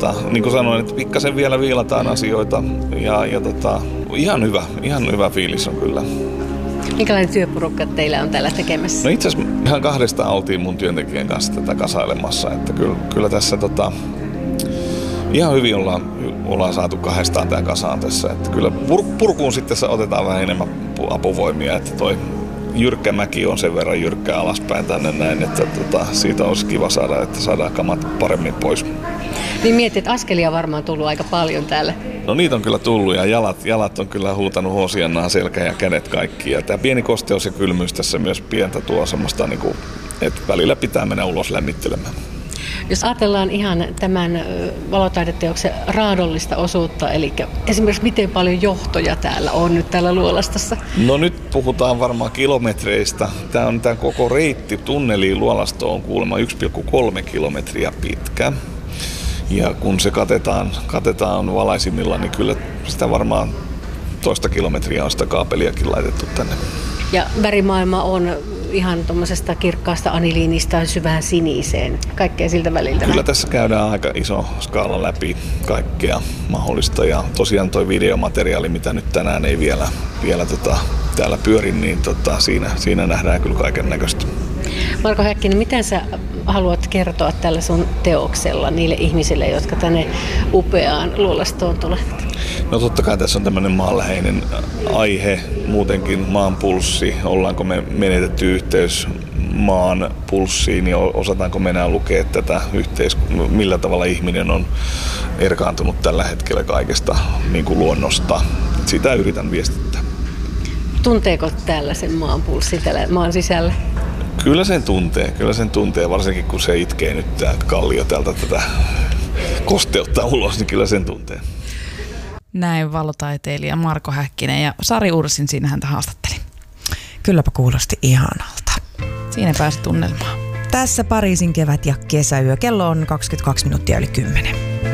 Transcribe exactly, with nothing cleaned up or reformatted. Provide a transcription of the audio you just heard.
tota, niin kuin sanoin, että pikkasen vielä viilataan asioita ja, ja tota, ihan hyvä, ihan hyvä fiilis on kyllä. Minkälainen työporukka teillä on täällä tekemässä? No itse asiassa ihan kahdestaan oltiin mun työntekijän kanssa tätä kasailemassa, että kyllä, kyllä tässä tota, ihan hyvin ollaan, ollaan saatu kahdestaan tämä kasaan tässä, että kyllä pur, purkuun sitten otetaan vähän enemmän apuvoimia, että toi jyrkkä mäki on sen verran jyrkkää alaspäin tänne näin, että tota, siitä olisi kiva saada, että saadaan kamat paremmin pois. Niin mietit, että askelia varmaan tullut aika paljon täällä. No niitä on kyllä tullut ja jalat, jalat on kyllä huutanut hosiannaan selkä ja kädet kaikki. Ja tämä pieni kosteus ja kylmyys tässä myös pientä tuo semmoista, niin kuin, että välillä pitää mennä ulos lämmittelemään. Jos ajatellaan ihan tämän valotaideteoksen raadollista osuutta, eli esimerkiksi miten paljon johtoja täällä on nyt täällä Luolastossa? No nyt puhutaan varmaan kilometreistä. Tämä on tämä koko reitti tunneliin Luolastoon kuulemma yksi pilkku kolme kilometriä pitkä. Ja kun se katetaan, katetaan valaisimilla, niin kyllä sitä varmaan toista kilometriä on sitä kaapeliakin laitettu tänne. Ja värimaailma on ihan tuommoisesta kirkkaasta aniliinista syvään siniseen, kaikkea siltä väliltä. Kyllä tässä käydään aika iso skaala läpi kaikkea mahdollista. Ja tosiaan tuo videomateriaali, mitä nyt tänään ei vielä, vielä tota, täällä pyöri, niin tota, siinä, siinä nähdään kyllä kaiken näköistä. Marko Häkkinen, miten sä haluat kertoa tällä sun teoksella niille ihmisille, jotka tänne upeaan Luolastoon tulevat? No totta kai tässä on tämmöinen maanläheinen aihe, muutenkin maan pulssi. Ollaanko me menetetty yhteys maan pulssiin ja osataanko me enää lukea tätä yhteiskuntaa, millä tavalla ihminen on erkaantunut tällä hetkellä kaikesta niin kuin luonnosta. Sitä yritän viestittää. Tunteeko täällä sen maan pulssi täällä maan sisällä? Kyllä sen tuntee, kyllä sen tuntee, varsinkin kun se itkee nyt tämä kallio täältä tätä kosteutta ulos, niin kyllä sen tuntee. Näin valotaiteilija Marko Häkkinen ja Sari Ursin siinä häntä haastatteli. Kylläpä kuulosti ihanalta. Siinä pääsi tunnelmaan. Tässä Pariisin kevät- ja kesäyö. Kello on kaksikymmentäkaksi minuuttia yli kymmenen.